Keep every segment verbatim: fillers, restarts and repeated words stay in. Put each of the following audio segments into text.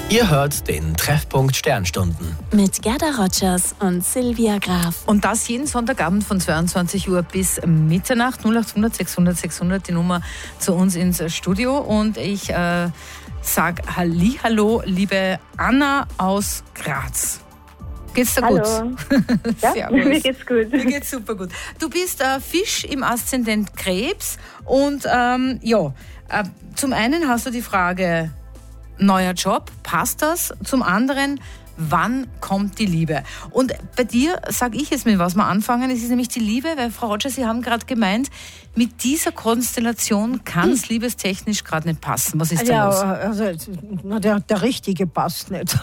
Ihr hört den Treffpunkt Sternstunden. Mit Gerda Rogers und Silvia Graf. Und das jeden Sonntagabend von zweiundzwanzig Uhr bis Mitternacht. null acht hundert sechshundert sechshundert, die Nummer zu uns ins Studio. Und ich äh, sage Hallihallo, liebe Anna aus Graz. Geht's dir Hallo. gut? Ja, mir geht's gut. Mir geht's super gut. Du bist äh, Fisch im Aszendent Krebs und ähm, ja, äh, zum einen hast du die Frage, neuer Job, passt das? Zum anderen, wann kommt die Liebe? Und bei dir sage ich jetzt mit was wir anfangen, es ist nämlich die Liebe, weil Frau Rogers, Sie haben gerade gemeint, mit dieser Konstellation kann es liebestechnisch gerade nicht passen. Was ist da ja, los? also na, der, der Richtige passt nicht.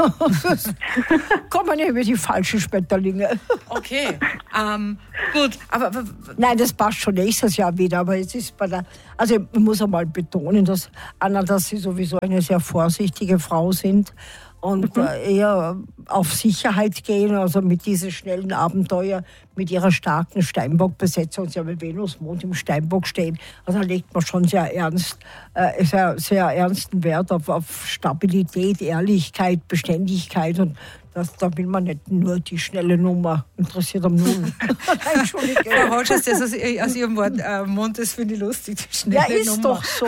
Kommen ja über die falschen Schmetterlinge. Okay, ähm, gut, aber, aber Nein, das passt schon nächstes Jahr wieder, aber es ist bei der, also ich muss einmal betonen, dass Anna, dass Sie sowieso eine sehr vorsichtige Frau sind und mhm. eher auf Sicherheit gehen, also mit diesen schnellen Abenteuer, mit ihrer starken Steinbock-Besetzung. Sie haben Venus, Mond im Steinbock stehen. Also da legt man schon sehr ernst, äh, sehr, sehr ernsten Wert auf, auf Stabilität, Ehrlichkeit, Beständigkeit und das, da will man nicht nur die schnelle Nummer, interessiert am Null. Entschuldige. Frau Rogers, das aus, aus Ihrem Wort, äh, Mund, das finde ich lustig, die schnelle Ja, ist Nummer. doch so.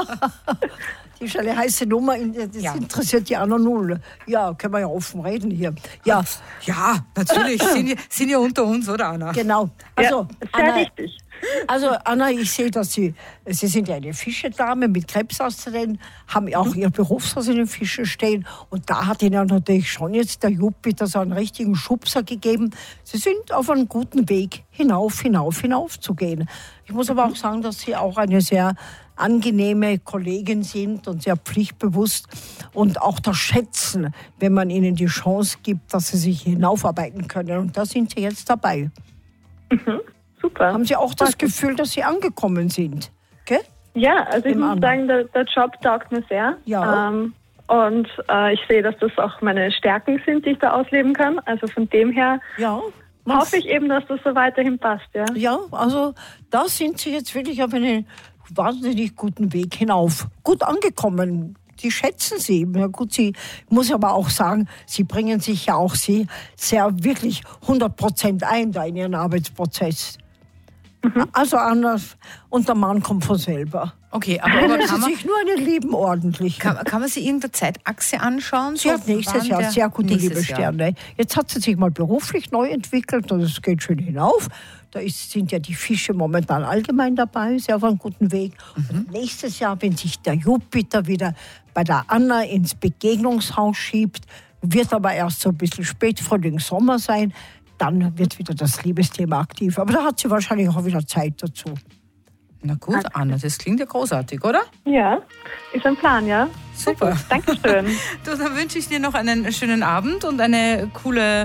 Die schnelle heiße Nummer, das Ja. interessiert die anderen null. Ja, können wir ja offen reden hier. Ja, Ja, natürlich, sind ja, sind ja unter uns, oder Anna? genau. Also, ja, sehr Anna, richtig. also Anna, ich sehe, dass Sie, Sie sind ja eine Fischedame mit Krebsaszendent, haben auch Ihr Berufshaus in den Fischen stehen und da hat Ihnen natürlich schon jetzt der Jupiter so einen richtigen Schubser gegeben. Sie sind auf einem guten Weg, hinauf, hinauf, hinauf zu gehen. Ich muss aber auch sagen, dass Sie auch eine sehr angenehme Kollegin sind und sehr pflichtbewusst und auch das Schätzen, wenn man ihnen die Chance gibt, dass sie sich hinaufarbeiten können. Und da sind Sie jetzt dabei. Mhm, super. Haben Sie auch das Gefühl, dass Sie angekommen sind? Gell? Ja, also ich Im muss anderen. sagen, der, der Job taugt mir sehr. Ja. Ähm, und äh, ich sehe, dass das auch meine Stärken sind, die ich da ausleben kann. Also von dem her Ja. hoffe ich eben, dass das so weiterhin passt. Ja, Ja, also da sind Sie jetzt wirklich auf einen wahnsinnig guten Weg hinauf. Gut angekommen. Die schätzen Sie. Ja, gut, Sie ich muss aber auch sagen, Sie bringen sich ja auch Sie sehr wirklich hundert Prozent ein da in Ihren Arbeitsprozess. Mhm. Also anders. Und der Mann kommt von selber. Okay, aber, aber Können kann, Sie man, sich nur einen lieben ordentlich. kann, kann man sich irgendeine Zeitachse anschauen? Sie hat nächstes wann Jahr der- sehr gute nächstes Jahr. Liebessterne. Jetzt hat sie sich mal beruflich neu entwickelt und es geht schön hinauf. Da ist, sind ja die Fische momentan allgemein dabei, sehr auf einem guten Weg. Mhm. Und nächstes Jahr, wenn sich der Jupiter wieder bei der Anna ins Begegnungshaus schiebt, wird aber erst so ein bisschen spät Frühling, Sommer sein, dann wird wieder das Liebesthema aktiv. Aber da hat sie wahrscheinlich auch wieder Zeit dazu. Na gut, Anna, das klingt ja großartig, oder? ja, ist ein Plan, ja. Super. Dankeschön. Du, dann wünsche ich dir noch einen schönen Abend und eine coole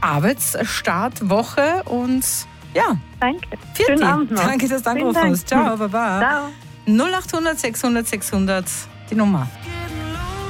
Arbeitsstartwoche und ja, Danke. Vierte. Schönen Abend noch. Danke, dass du Vielen angerufen Dank. hast. Ciao, baba. Ciao. null acht hundert sechshundert sechshundert, die Nummer.